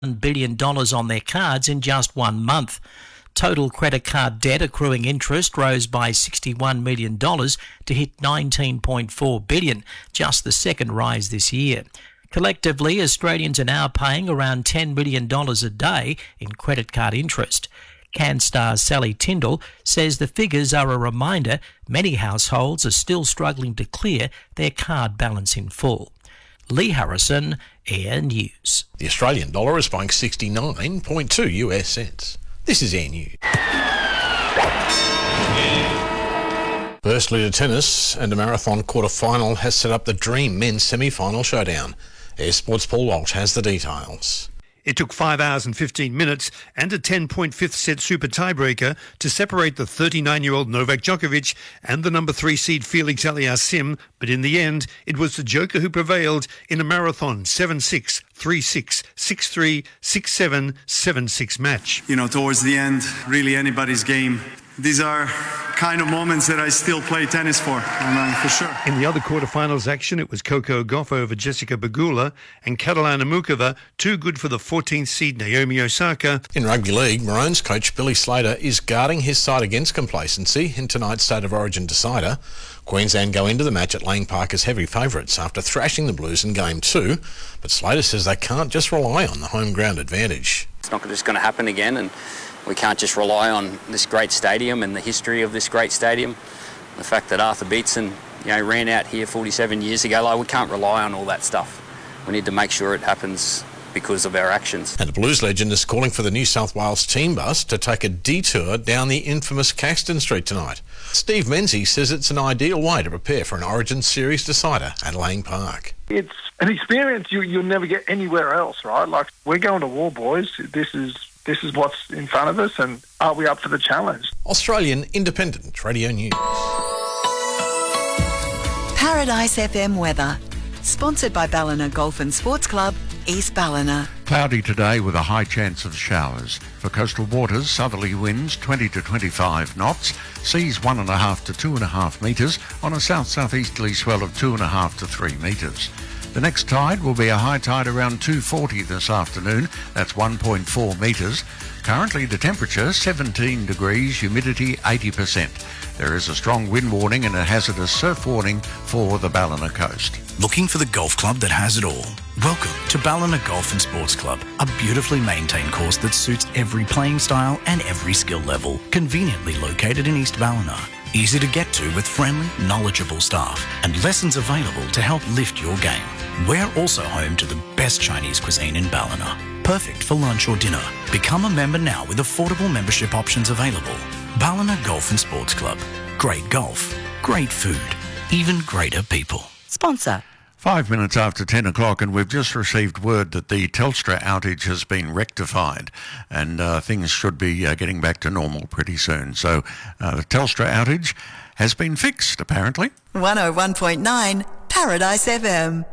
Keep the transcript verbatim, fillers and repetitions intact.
one billion dollars on their cards in just one month. Total credit card debt accruing interest rose by sixty-one million dollars to hit nineteen point four billion dollars, just the second rise this year. Collectively, Australians are now paying around ten million dollars a day in credit card interest. CanStar's Sally Tyndall says the figures are a reminder many households are still struggling to clear their card balance in full. Lee Harrison, Air News. The Australian dollar is buying sixty-nine point two US cents. This is Air News. Firstly to tennis, and a marathon quarter-final has set up the Dream men's semi-final showdown. Air Sports' Paul Walsh has the details. It took five hours and fifteen minutes and a ten-point fifth set super tiebreaker to separate the thirty-nine-year-old Novak Djokovic and the number three seed Felix Aliassime, but in the end, it was the Joker who prevailed in a marathon seven six, three six, six three, six seven, seven six match. You know, towards the end, really anybody's game. These are kind of moments that I still play tennis for, uh, for sure. In the other quarterfinals action, it was Coco Gauff over Jessica Pegula and Catalina Mukova, too good for the fourteenth seed Naomi Osaka. In rugby league, Maroons coach Billy Slater is guarding his side against complacency in tonight's State of Origin decider. Queensland go into the match at Lang Park as heavy favourites after thrashing the Blues in game two, but Slater says they can't just rely on the home ground advantage. It's not just going to happen again, and we can't just rely on this great stadium and the history of this great stadium. The fact that Arthur Beetson, you know, ran out here forty-seven years ago, like, we can't rely on all that stuff. We need to make sure it happens because of our actions. And a Blues legend is calling for the New South Wales team bus to take a detour down the infamous Caxton Street tonight. Steve Menzies says it's an ideal way to prepare for an Origin Series decider at Lang Park. It's an experience you, you'll never get anywhere else, right? Like, we're going to war, boys. This is This is what's in front of us, and are we up for the challenge? Australian Independent Radio News. Paradise F M weather. Sponsored by Ballina Golf and Sports Club, East Ballina. Cloudy today with a high chance of showers. For coastal waters, southerly winds twenty to twenty-five knots, seas one and a half to two and a half metres on a south-southeasterly swell of two and a half to three metres. The next tide will be a high tide around two forty this afternoon. That's one point four metres. Currently the temperature seventeen degrees, humidity eighty percent. There is a strong wind warning and a hazardous surf warning for the Ballina coast. Looking for the golf club that has it all? Welcome to Ballina Golf and Sports Club, a beautifully maintained course that suits every playing style and every skill level. Conveniently located in East Ballina. Easy to get to with friendly, knowledgeable staff and lessons available to help lift your game. We're also home to the best Chinese cuisine in Ballina. Perfect for lunch or dinner. Become a member now with affordable membership options available. Ballina Golf and Sports Club. Great golf, great food, even greater people. Sponsor. Five minutes after ten o'clock, and we've just received word that the Telstra outage has been rectified, and uh, things should be uh, getting back to normal pretty soon. So uh, the Telstra outage has been fixed, apparently. one oh one point nine Paradise F M.